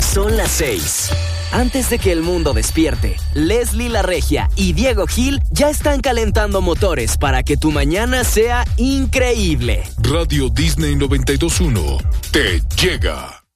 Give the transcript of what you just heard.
Son las 6. Antes de que el mundo despierte, Leslie La Regia y Diego Gil ya están calentando motores para que tu mañana sea increíble. Radio Disney 92.1 te llega.